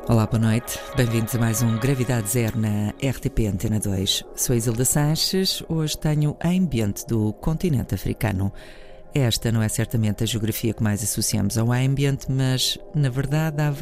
Olá, boa noite. Bem-vindos a mais um Gravidade Zero na RTP Antena 2. Sou a Isilda Sanches. Hoje tenho a ambiente do continente africano. Esta não é certamente a geografia que mais associamos ao ambiente, mas, na verdade, há